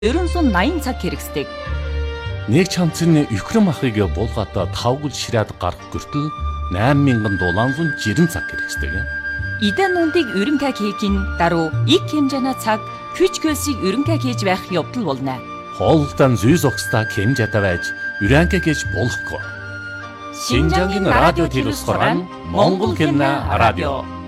980 цаг хэрэгсдэг. Нэг чамцны Украин махыг булгаатаа 5 гол ширээд гарах хүртэл 8760 цаг хэрэгсдэг. Идэн нундыг өрөнгө хийхин даруй их хэмжээний цаг хүч хөлсийг өрөнгө хийж байх явдал болно. Хоолтон зүй зогсдаа хэмжээтэй байж өрөнгө хийж болохгүй. Шинжангийн радио телевизээр Монгол хэлний радио